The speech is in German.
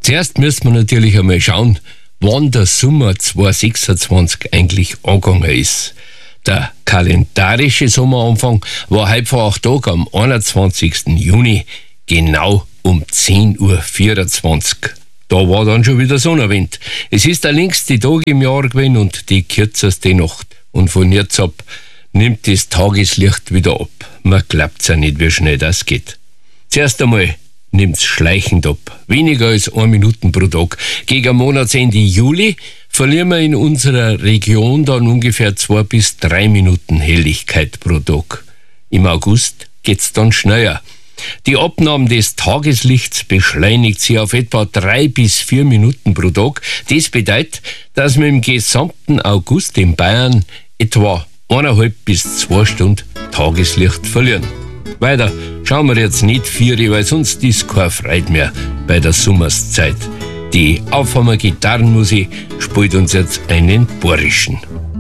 Zuerst müssen wir natürlich einmal schauen, wann der Sommer 2026 eigentlich angegangen ist. Der kalendarische Sommeranfang war heute vor 8 Tagen am 21. Juni, genau um 10.24 Uhr. Da war dann schon wieder Sonnenwind. Es ist der längste Tag im Jahr gewesen und die kürzeste Nacht. Und von jetzt ab nimmt das Tageslicht wieder ab. Man glaubt ja nicht, wie schnell das geht. Zuerst einmal nimmt's schleichend ab. Weniger als 1 Minute pro Tag. Gegen Monatsende Juli verlieren wir in unserer Region dann ungefähr 2 bis 3 Minuten Helligkeit pro Tag. Im August geht's dann schneller. Die Abnahme des Tageslichts beschleunigt sich auf etwa 3 bis 4 Minuten pro Tag. Das bedeutet, dass wir im gesamten August in Bayern etwa 1,5 bis 2 Stunden Tageslicht verlieren. Weiter schauen wir jetzt nicht 4, weil sonst ist keine Freude mehr bei der Sommerszeit. Die Aufhammer Gitarrenmusik spielt uns jetzt einen Borischen.